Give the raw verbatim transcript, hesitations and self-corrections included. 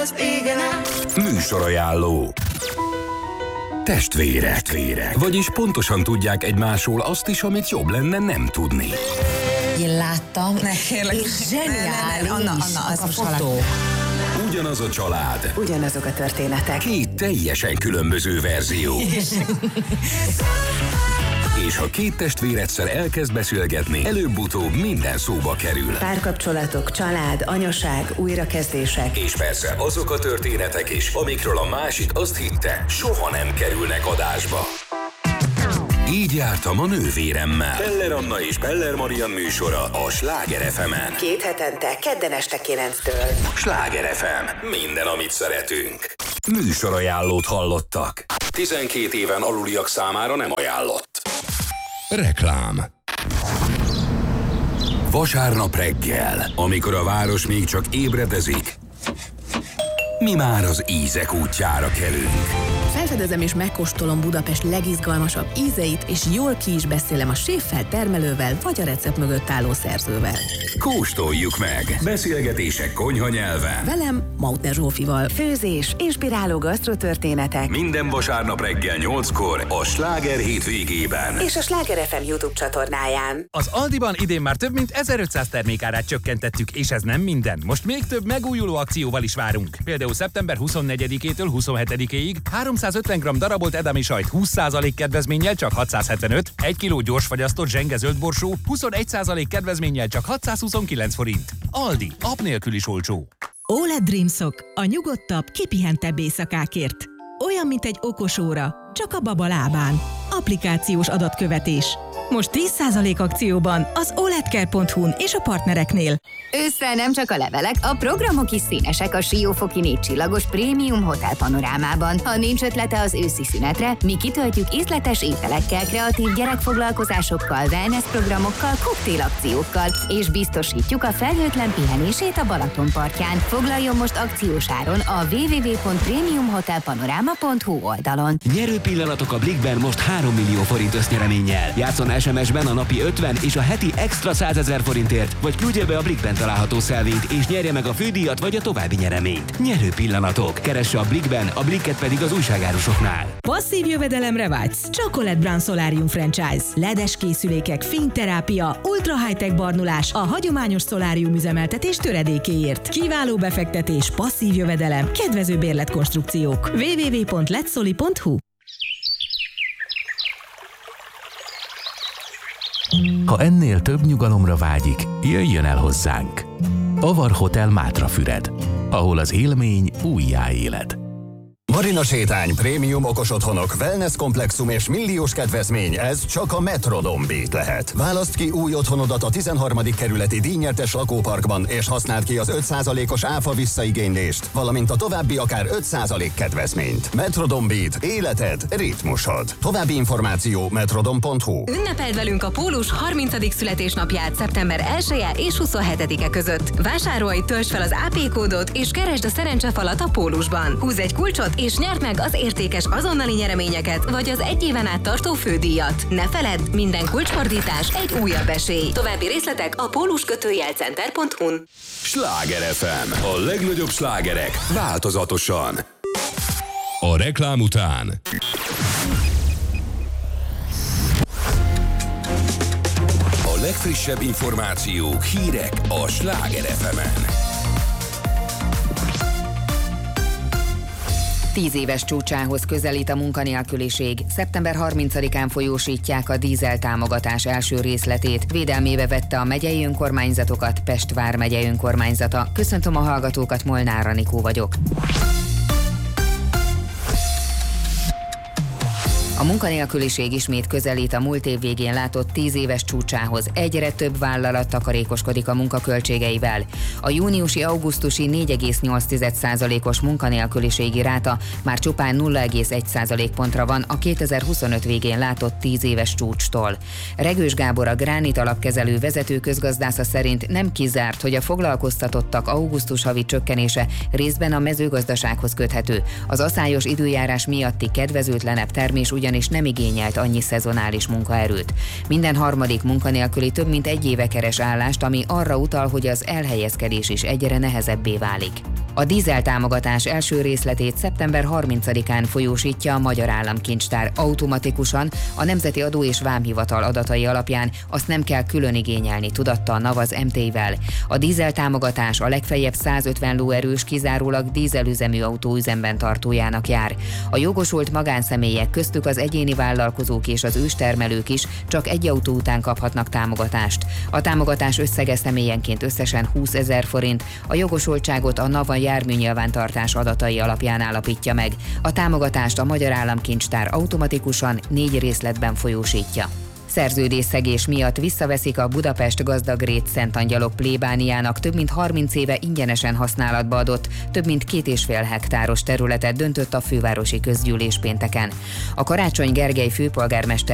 az égen át. Műsorajánló. Testvérek. Testvérek. Vagyis pontosan tudják egymásról azt is, amit jobb lenne nem tudni. Én láttam, ne, kérlek. és zseniális. Anna, Anna, az a most fotó. Ugyanaz a család. Ugyanazok a történetek. Két teljesen különböző verzió. És ha két testvér egyszer elkezd beszélgetni, előbb-utóbb minden szóba kerül. Párkapcsolatok, család, anyaság, újrakezdések. És persze azok a történetek is, amikről a másik azt hitte, soha nem kerülnek adásba. Így jártam a nővéremmel. Peller Anna és Peller Marian műsora a Sláger ef emen. Két hetente, kedden este kilenctől. Sláger ef em. Minden, amit szeretünk. Műsorajánlót hallottak. tizenkét éven aluliak számára nem ajánlott. Reklám. Vasárnap reggel, amikor a város még csak ébredezik, mi már az ízek útjára kelünk. Felfedezem és megkóstolom Budapest legizgalmasabb ízeit, és jól ki is beszélem a séffel, termelővel, vagy a recept mögött álló szerzővel. Kóstoljuk meg! Beszélgetések konyha nyelven. Velem, Mautner Zsófival. Főzés, inspiráló gasztrotörténetek. Minden vasárnap reggel nyolckor a Sláger hétvégében. És a Sláger ef em YouTube csatornáján. Az Aldiban idén már több mint ezerötszáz termékárát csökkentettük, és ez nem minden. Most még több megújuló akcióval is várunk. Például szeptember huszonnegyedikétől huszonhetedikéig háromszázötven gramm darabolt edami sajt húsz százalék kedvezménnyel csak hatszázhetvenöt, egy kiló gyorsfagyasztott zsenge zöldborsó huszonegy százalék kedvezménnyel csak hatszázhuszonkilenc forint. Aldi, app nélkül is olcsó. o el e dé Dreamsock, a nyugodtabb, kipihentebb éjszakákért. Olyan, mint egy okos óra, csak a baba lábán. Applikációs adatkövetés. Most tíz százalék akcióban az oledcare pont hu-n és a partnereknél. Ősszel nem csak a levelek, a programok is színesek a Siófoki négy csillagos prémium hotel panorámában. Ha nincs ötlete az őszi szünetre, mi kitöltjük ízletes ételekkel, kreatív gyerekfoglalkozásokkal, wellness programokkal, koktélakciókkal, és biztosítjuk a felhőtlen pihenését a Balaton partján. Foglaljon most akciós áron a double-u double-u double-u pont premium hotel panorama pont hu oldalon. Nyerő pillanatok a Blikkben most három millió forint össznyereménnyel. Játszon es em es-ben a napi ötven és a heti extra százezer forintért, vagy küldje be a Blikkben található szelvényt, és nyerje meg a fődíjat vagy a további nyereményt. Nyerő pillanatok. Keresse a Blikkben, a Blikket pedig az újságárusoknál. Passzív jövedelemre vágysz? Chocolate Brown Solarium Franchise. ledes készülékek, fényterápia, ultra high-tech barnulás a hagyományos szolárium üzemeltetés töredékéért. Kiváló befektetés, passzív jövedelem, kedvező bérletkonstrukciók. double-u double-u double-u pont letsoli pont hu. Ha ennél több nyugalomra vágyik, jöjjön el hozzánk. Avar Hotel Mátrafüred, ahol az élmény újjáélet. Marina sétány, prémium okos otthonok, wellness komplexum és milliós kedvezmény, ez csak a Metrodome Beat lehet. Válaszd ki új otthonodat a tizenharmadik kerületi díjnyertes lakóparkban, és használd ki az öt százalékos áfa visszaigénylést, valamint a további akár öt százalék kedvezményt. Metrodome Beat, életed, ritmusod. További információ metrodome pont hu. Ünnepeld velünk a Pólus harmincadik születésnapját szeptember elseje és huszonhetedike között. Vásárolj, töltsd fel az á pé kódot, és keresd a szerencsefalat a Pólusban. Húzz egy kulcsot, és nyerd meg az értékes azonnali nyereményeket, vagy az egy éven át tartó fődíjat. Ne feledd, minden kulcsfordítás egy újabb esély. További részletek a pólus kötőjel center pont hu-n. Sláger ef em. A legnagyobb slágerek változatosan. A reklám után a legfrissebb információk, hírek a Sláger ef emen. Tíz éves csúcsához közelít a munkanélküliség. szeptember harmincadikán folyósítják a dízel támogatás első részletét. Védelmébe vette a megyei önkormányzatokat Pest vármegye önkormányzata. Köszöntöm a hallgatókat, Molnár Anikó vagyok. A munkanélküliség ismét közelít a múlt év végén látott tíz éves csúcsához. Egyre több vállalat takarékoskodik a munkaköltségeivel. A júniusi-augusztusi négy egész nyolc százalékos munkanélküliségi ráta már csupán nulla egész egy százalékpontra van a kétezer-huszonöt végén látott tíz éves csúcstól. Regős Gábor, a Gránit alapkezelő vezető közgazdásza szerint nem kizárt, hogy a foglalkoztatottak augusztus havi csökkenése részben a mezőgazdasághoz köthető. Az aszályos időjárás miatti kedvezőtlenebb termés ugyanis nem igényelt annyi szezonális munkaerőt. Minden harmadik munkanélküli több mint egy éve keres állást, ami arra utal, hogy az elhelyezkedés is egyre nehezebbé válik. A dízel támogatás első részletét szeptember harmincadikán folyósítja a Magyar Államkincstár automatikusan, a Nemzeti Adó és Vámhivatal adatai alapján, azt nem kell külön igényelni, tudatta a Navaz em té vel. A dízel támogatás a legfeljebb százötven lóerős, kizárólag dízelüzemű autó üzemben tartójának jár. A jogosult magánszemélyek, köztük az egyéni vállalkozók és az őstermelők is csak egy autó után kaphatnak támogatást. A támogatás összege személyenként összesen húszezer forint, a jogosultságot a Nava járműnyilvántartás adatai alapján állapítja meg. A támogatást a Magyar Államkincstár automatikusan négy részletben folyósítja. Szerződésszegés miatt visszaveszik a Budapest Gazdagrét Szentangyalok plébániának több mint harminc éve ingyenesen használatba adott, több mint két és fél hektáros területet, döntött a fővárosi közgyűlés pénteken. A Karácsony Gergely főpolgármester